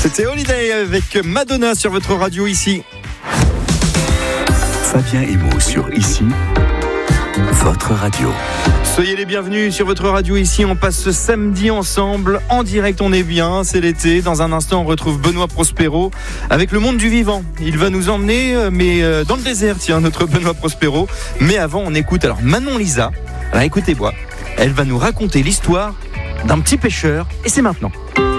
C'était Holiday avec Madonna sur votre radio ici. Fabien Emo sur Ici, votre radio. Soyez les bienvenus sur votre radio ici. On passe ce samedi ensemble, en direct, on est bien, c'est l'été. Dans un instant, on retrouve Benoît Prospero avec le monde du vivant. Il va nous emmener, dans le désert, tiens, notre Benoît Prospero. Mais avant, on écoute alors Manon Lisa. Alors écoutez-moi, elle va nous raconter l'histoire d'un petit pêcheur. Et c'est maintenant.